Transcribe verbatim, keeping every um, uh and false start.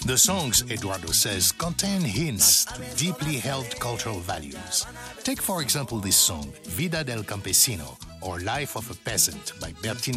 The songs, Eduardo says, contain hints to deeply held cultural values. Take, for example, this song, Vida del Campesino, or Life of a Peasant by Bertin